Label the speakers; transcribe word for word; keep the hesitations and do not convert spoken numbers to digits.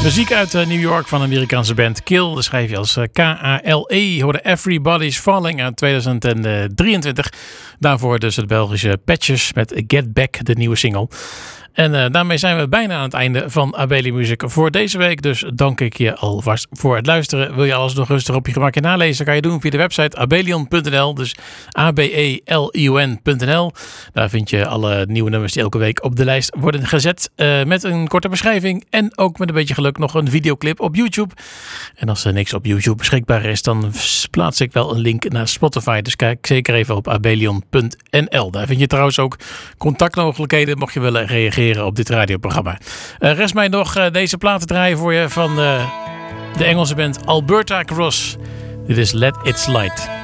Speaker 1: Muziek uit uh, New York van de Amerikaanse band Kill. Dat schrijf je als uh, K A L E. Je hoorde Everybody's Falling uit tweeduizend drieëntwintig. Daarvoor dus het Belgische Patches met Get Back, de nieuwe single. En uh, daarmee zijn we bijna aan het einde van Abeli Music voor deze week. Dus dank ik je alvast voor het luisteren. Wil je alles nog rustig op je gemakje nalezen? Kan je doen via de website abelion punt n l. Dus A B E L I O N punt n l. Daar vind je alle nieuwe nummers die elke week op de lijst worden gezet. Uh, met een korte beschrijving. En ook met een beetje geluk nog een videoclip op YouTube. En als er niks op YouTube beschikbaar is, dan plaats ik wel een link naar Spotify. Dus kijk zeker even op abelion punt n l. Daar vind je trouwens ook contactmogelijkheden mocht je willen reageren op dit radioprogramma. Uh, rest mij nog uh, deze platen draaien voor je van uh, de Engelse band Alberta Cross. Dit is Let It Slide.